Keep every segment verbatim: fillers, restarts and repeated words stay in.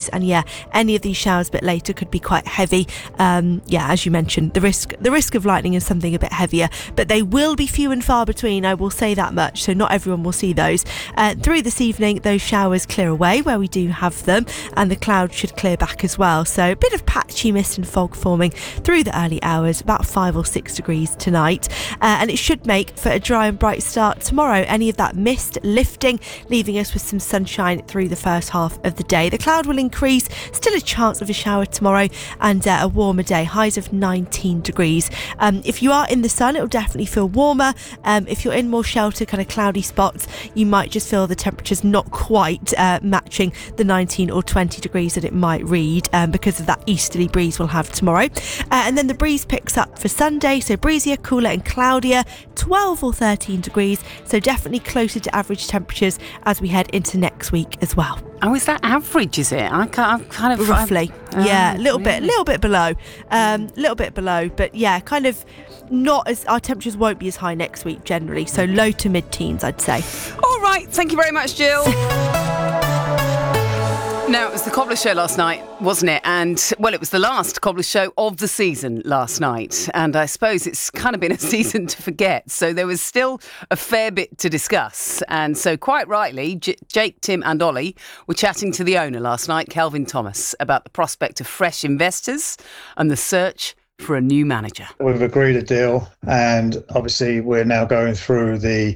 And yeah, any of these showers a bit later could be quite heavy. Um, yeah, as you mentioned, the risk the risk of lightning is something a bit heavier, but they will be few and far between, I will say that much, so not everyone will see those. Uh, through this evening, those showers clear away where we do have them, and the clouds should clear back as well, so a bit of patchy mist and fog forming through the early hours, about five or six degrees tonight, uh, and it should make for a dry and bright start tomorrow. Any of that mist lifting, leaving us with some sunshine through the first half of the day. The cloud will increase, still a chance of a shower tomorrow, and uh, a warmer day, highs of nineteen degrees. Um, if you are in the sun, it'll definitely feel warmer. Um, if you're in more shelter, kind of cloudy spots, you might just feel the temperatures not quite uh, matching the nineteen or twenty degrees that it might read, um, because of that easterly breeze we'll have tomorrow. Uh, and then the breeze picks up for Sunday, so breezier, cooler and cloudier, twelve or thirteen degrees, so definitely closer to average temperatures as we head into next week as well. Oh, is that average, is it? I can't, I'm kind of... Roughly, I'm, yeah, a um, little really? bit, little bit below, um, little bit below, but yeah, kind of not as, our temperatures won't be as high next week generally, so low to mid-teens, I'd say. All right, thank you very much, Jill. Now, it was the Cobblers show last night, wasn't it? And, well, it was the last Cobblers show of the season last night. And I suppose it's kind of been a season to forget. So there was still a fair bit to discuss. And so quite rightly, J- Jake, Tim and Ollie were chatting to the owner last night, Kelvin Thomas, about the prospect of fresh investors and the search for a new manager. We've agreed a deal, and obviously we're now going through the...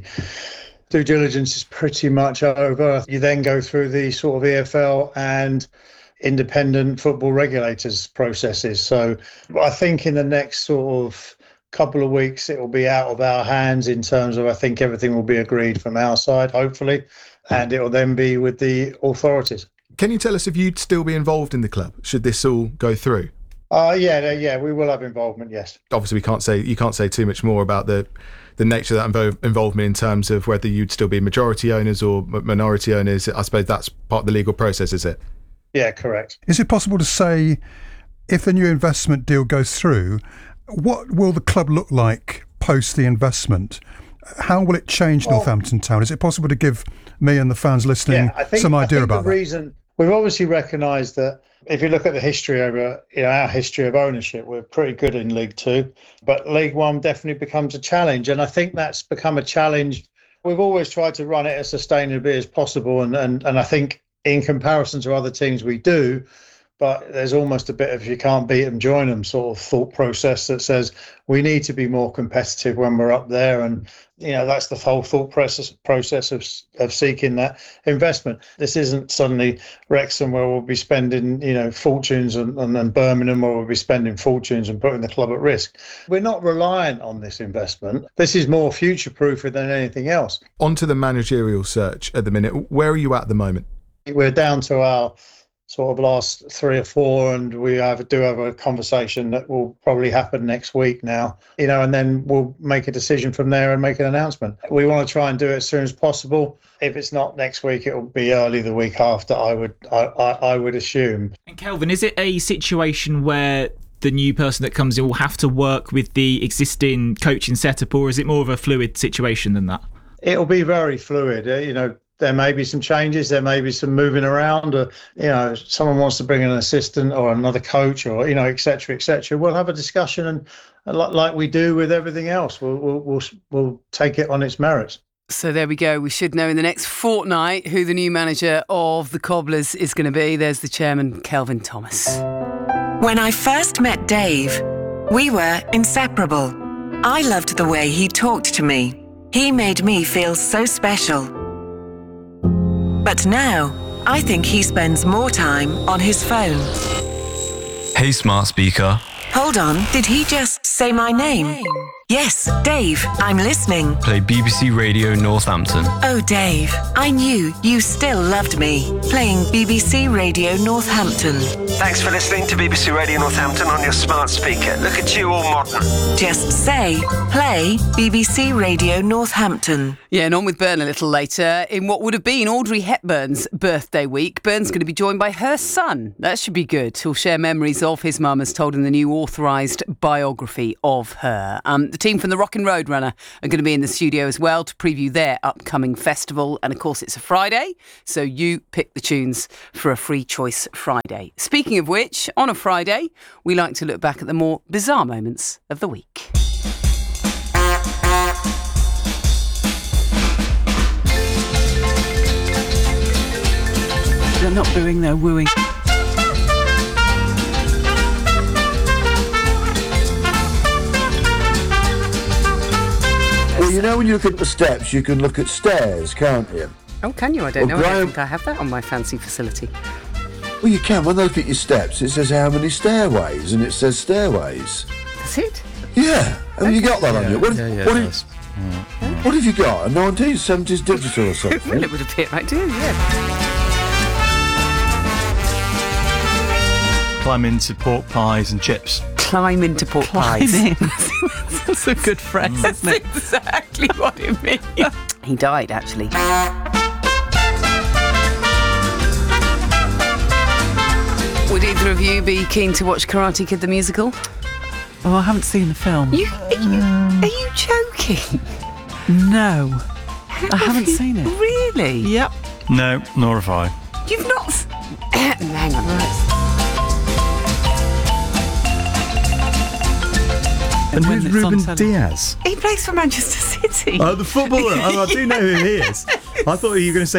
due diligence is pretty much over. You then go through the sort of E F L and independent football regulators processes. So I think in the next sort of couple of weeks, it will be out of our hands in terms of, I think everything will be agreed from our side, hopefully, and it will then be with the authorities. Can you tell us if you'd still be involved in the club should this all go through? Uh, yeah, yeah, we will have involvement, yes. Obviously, we can't say you can't say too much more about the the nature of that invo- involvement in terms of whether you'd still be majority owners or minority owners. I suppose that's part of the legal process, is it? Yeah, correct. Is it possible to say, if the new investment deal goes through, what will the club look like post the investment? How will it change well, Northampton Town? Is it possible to give me and the fans listening yeah, I think, some idea I think about the that? Reason, we've obviously recognised that if you look at the history over, you know, our history of ownership, we're pretty good in League Two, but League One definitely becomes a challenge. And I think that's become a challenge. We've always tried to run it as sustainably as possible. And, and, and I think in comparison to other teams, we do. But there's almost a bit of you can't beat them, join them sort of thought process that says we need to be more competitive when we're up there. And, you know, that's the whole thought process process of of seeking that investment. This isn't suddenly Wrexham where we'll be spending, you know, fortunes and, and, and Birmingham where we'll be spending fortunes and putting the club at risk. We're not reliant on this investment. This is more future-proofer than anything else. On to the managerial search at the minute. Where are you at the moment? We're down to our sort of last three or four, and we have do have a conversation that will probably happen next week now, you know, and then we'll make a decision from there and make an announcement. We want to try and do it as soon as possible. If it's not next week, it will be early the week after, I would I, I, I would assume. And Kelvin, is it a situation where the new person that comes in will have to work with the existing coaching setup, or is it more of a fluid situation than that? It'll be very fluid, uh, you know. There may be some changes, there may be some moving around, or, you know, someone wants to bring in an assistant or another coach, or, you know, et cetera, et cetera. We'll have a discussion, and, and like we do with everything else, we'll, we'll, we'll, we'll take it on its merits. So there we go. We should know in the next fortnight who the new manager of the Cobblers is going to be. There's the chairman, Kelvin Thomas. When I first met Dave, we were inseparable. I loved the way he talked to me. He made me feel so special. But now, I think he spends more time on his phone. Hey, smart speaker. Hold on, did he just say my name? Yes, Dave, I'm listening. Play B B C Radio Northampton. Oh, Dave, I knew you still loved me. Playing B B C Radio Northampton. Thanks for listening to B B C Radio Northampton on your smart speaker. Look at you, all modern. Just say, play B B C Radio Northampton. Yeah, and on with Bern a little later. In what would have been Audrey Hepburn's birthday week, Bern's going to be joined by her son. That should be good. He'll share memories of his mum as told in the new authorised biography of her. Um, the team from the Rockin' Roadrunner are going to be in the studio as well to preview their upcoming festival. And of course, it's a Friday, so you pick the tunes for a Free Choice Friday. Speaking of which, on a Friday, we like to look back at the more bizarre moments of the week. They're not booing, they're wooing. Well, you know when you look at the steps, you can look at stairs, can't you? Oh, can you? I don't Well, know. I Graham- don't think I have that on my fancy facility. Well, you can. When they look at your steps, it says how many stairways, and it says stairways. That's it? Yeah. Have you got that on you? What, yeah, yeah, what, it have- does. what have you got? A nineteen seventies digital or Well, something? it would appear I do, yeah. Climb into pork pies and chips. Climb into pork pies. That's a good phrase, That's isn't it? exactly what it means. He died, actually. Would either of you be keen to watch Karate Kid the musical? Oh, I haven't seen the film. You, are, you, are you joking? No, I haven't you- seen it. Really? Yep. No, nor have I. You've not... s- Hang on. And when who's it's on Ruben telly. Diaz? He plays for Manchester City. Oh, the footballer. Oh, I do know who he is. I thought you were going to say